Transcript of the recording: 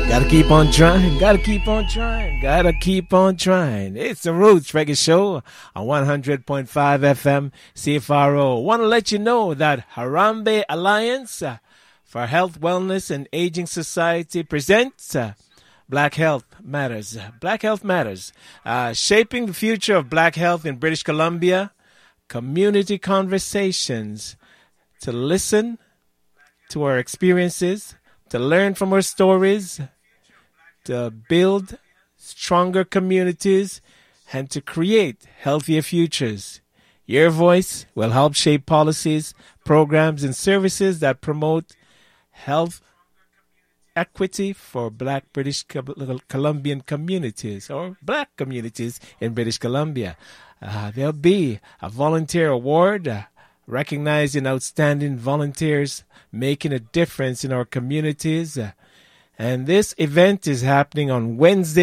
Gotta keep on trying, gotta keep on trying, gotta keep on trying. It's the Roots Reggae Show on 100.5 FM CFRO. Want to let you know that Harambe Alliance for Health, Wellness, and Aging Society presents Black Health Matters. Black Health Matters. Shaping the future of black health in British Columbia. Community conversations to listen to our experiences, to learn from our stories, to build stronger communities, and to create healthier futures. Your voice will help shape policies, programs, and services that promote health equity for black British Columbian communities or black communities in British Columbia. There'll be a volunteer award recognizing outstanding volunteers making a difference in our communities. And this event is happening on Wednesday,